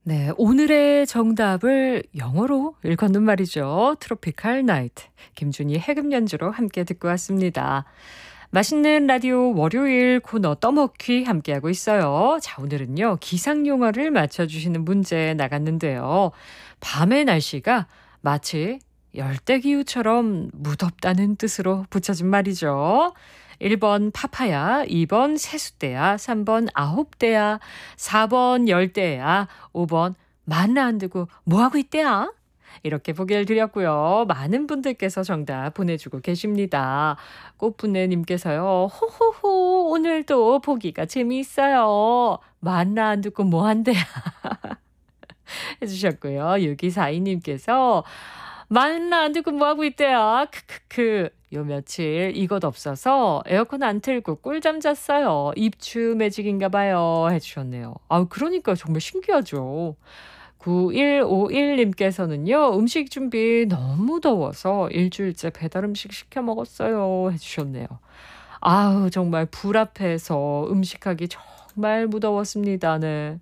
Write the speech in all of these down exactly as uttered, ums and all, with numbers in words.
네, 오늘의 정답을 영어로 읽었는 말이죠. 트로피칼 나이트. 김준희 해금 연주로 함께 듣고 왔습니다. 맛있는 라디오 월요일 코너 떠먹기 함께하고 있어요. 자, 오늘은요. 기상용어를 맞춰주시는 문제 나갔는데요. 밤의 날씨가 마치 열대기후처럼 무덥다는 뜻으로 붙여진 말이죠. 일 번 파파야, 이 번 세숫대야, 삼 번 아홉대야, 사 번 열대야, 오 번 만나 안 두고 뭐하고 있대야? 이렇게 보기를 드렸고요. 많은 분들께서 정답 보내주고 계십니다. 꽃분내님께서요. 호호호 오늘도 보기가 재미있어요. 만나 안 듣고 뭐 한대야 해주셨고요. 육이사이님께서 만나 안 듣고 뭐하고 있대요. 크크크. 요 며칠 이것 없어서 에어컨 안 틀고 꿀잠 잤어요. 입추 매직인가 봐요 해주셨네요. 아, 그러니까 정말 신기하죠. 구일오일님께서는요. 음식 준비 너무 더워서 일주일째 배달 음식 시켜 먹었어요 해주셨네요. 아우, 정말 불 앞에서 음식하기 정말 무더웠습니다. 네.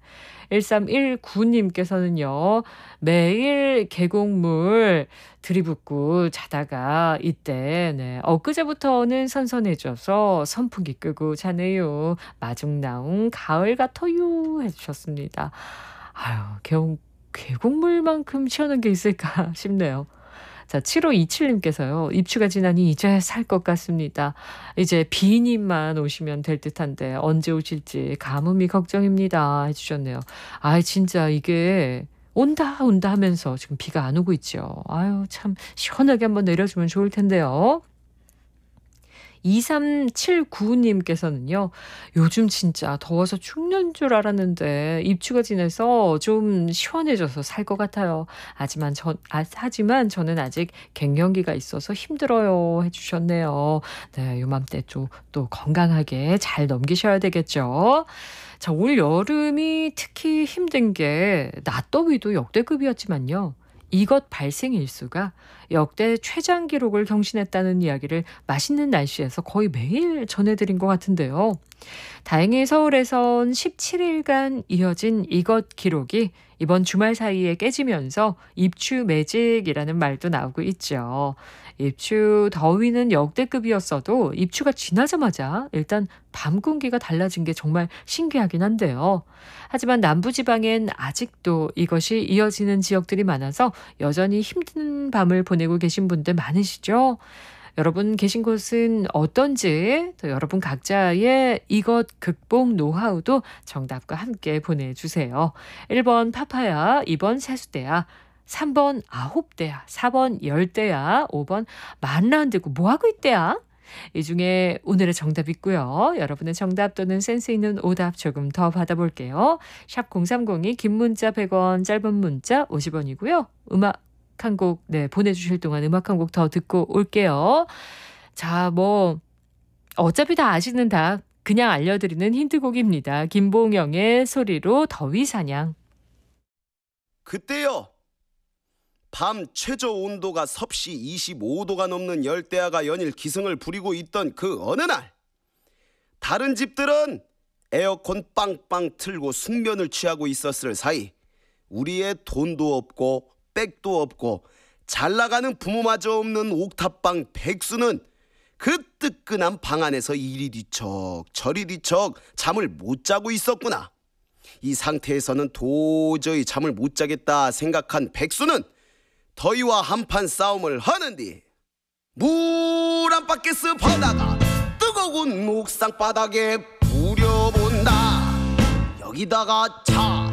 일삼일구님께서는요. 매일 계곡물 들이붓고 자다가 이때 네, 엊그제부터는 선선해져서 선풍기 끄고 자네요. 마중나온 가을 같아요 해주셨습니다. 아유, 계곡, 계곡물만큼 시원한 게 있을까 싶네요. 자, 칠오이칠님께서요. 입추가 지나니 이제 살 것 같습니다. 이제 비님만 오시면 될 듯한데 언제 오실지 가뭄이 걱정입니다 해주셨네요. 아, 진짜 이게 온다 온다 하면서 지금 비가 안 오고 있죠. 아유, 참 시원하게 한번 내려주면 좋을 텐데요. 이삼칠구님께서는요. 요즘 진짜 더워서 죽는 줄 알았는데 입추가 지나서 좀 시원해져서 살 것 같아요. 하지만, 전, 아, 하지만 저는 아직 갱년기가 있어서 힘들어요 해주셨네요. 네, 요맘때 좀 또 건강하게 잘 넘기셔야 되겠죠. 자, 올 여름이 특히 힘든 게 낮더위도 역대급이었지만요. 이것 발생 일수가 역대 최장 기록을 경신했다는 이야기를 맛있는 날씨에서 거의 매일 전해드린 것 같은데요. 다행히 서울에선 십칠일간 이어진 이것 기록이 이번 주말 사이에 깨지면서 입추 매직이라는 말도 나오고 있죠. 입추 더위는 역대급이었어도 입추가 지나자마자 일단 밤 공기가 달라진 게 정말 신기하긴 한데요. 하지만 남부지방엔 아직도 이것이 이어지는 지역들이 많아서 여전히 힘든 밤을 보내고 계신 분들 많으시죠? 여러분 계신 곳은 어떤지 또 여러분 각자의 이것 극복 노하우도 정답과 함께 보내주세요. 일 번 파파야, 이 번 세숫대야, 삼 번 아홉대야, 사 번 열대야, 오 번 만나 안 듣고 뭐하고 있대야? 이 중에 오늘의 정답 있고요. 여러분의 정답 또는 센스 있는 오답 조금 더 받아볼게요. 샵 공삼공이 긴 문자 백 원, 짧은 문자 오십 원이고요. 음악 한 곡 네, 보내주실 동안 음악 한 곡 더 듣고 올게요. 자, 뭐 어차피 다 아시는 답 그냥 알려드리는 힌트곡입니다. 김봉영의 소리로 더위 사냥. 그때요. 밤 최저 온도가 섭씨 이십오도가 넘는 열대야가 연일 기승을 부리고 있던 그 어느 날, 다른 집들은 에어컨 빵빵 틀고 숙면을 취하고 있었을 사이 우리의 돈도 없고 백도 없고 잘나가는 부모마저 없는 옥탑방 백수는 그 뜨끈한 방 안에서 이리 뒤척 저리 뒤척 잠을 못 자고 있었구나. 이 상태에서는 도저히 잠을 못 자겠다 생각한 백수는 더위와 한판 싸움을 하는디 물 안바켓을 퍼다가 뜨거운 옥상 바닥에 부려본다. 여기다가 차